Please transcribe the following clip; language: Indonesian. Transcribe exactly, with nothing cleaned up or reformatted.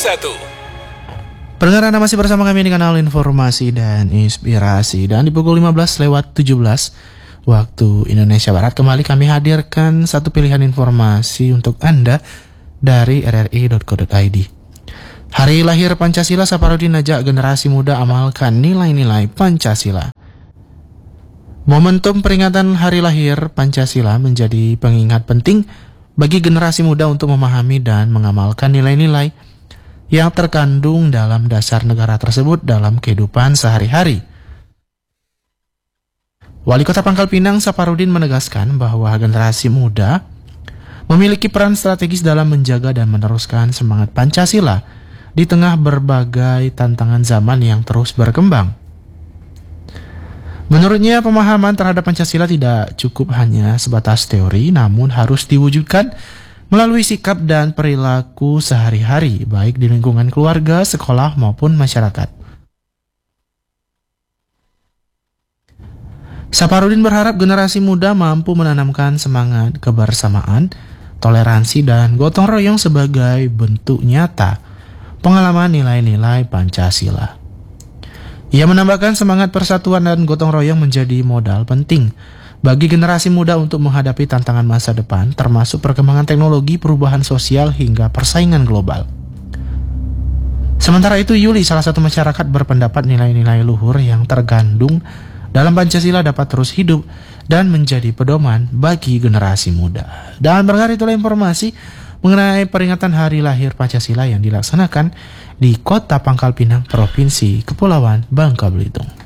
satu. Pendengar, Anda masih bersama kami di kanal Informasi dan Inspirasi. Dan di pukul lima belas lewat tujuh belas waktu Indonesia Barat, kembali kami hadirkan satu pilihan informasi untuk Anda dari r r i dot co dot i d. Hari lahir Pancasila, Saparudin ajak generasi muda amalkan nilai-nilai Pancasila. Momentum peringatan hari lahir Pancasila menjadi pengingat penting bagi generasi muda untuk memahami dan mengamalkan nilai-nilai yang terkandung dalam dasar negara tersebut dalam kehidupan sehari-hari. Wali Kota Pangkal Pinang Saparudin menegaskan bahwa generasi muda memiliki peran strategis dalam menjaga dan meneruskan semangat Pancasila di tengah berbagai tantangan zaman yang terus berkembang. Menurutnya, pemahaman terhadap Pancasila tidak cukup hanya sebatas teori, namun harus diwujudkan melalui sikap dan perilaku sehari-hari, baik di lingkungan keluarga, sekolah, maupun masyarakat. Saparudin berharap generasi muda mampu menanamkan semangat kebersamaan, toleransi, dan gotong royong sebagai bentuk nyata pengalaman nilai-nilai Pancasila. Ia menambahkan semangat persatuan dan gotong royong menjadi modal penting bagi generasi muda untuk menghadapi tantangan masa depan, termasuk perkembangan teknologi, perubahan sosial, hingga persaingan global. Sementara itu, Yuli, salah satu masyarakat, berpendapat nilai-nilai luhur yang terkandung dalam Pancasila dapat terus hidup dan menjadi pedoman bagi generasi muda. Dan berkali itulah informasi mengenai peringatan hari lahir Pancasila yang dilaksanakan di Kota Pangkal Pinang, Provinsi Kepulauan Bangka Belitung.